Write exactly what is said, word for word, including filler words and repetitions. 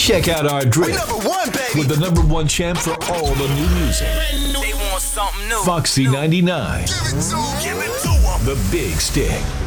Check out our drill Number one, baby. with the number one champ for all the new music. They want something new. Foxy ninety-nine, Give it to 'em. The Big Stick.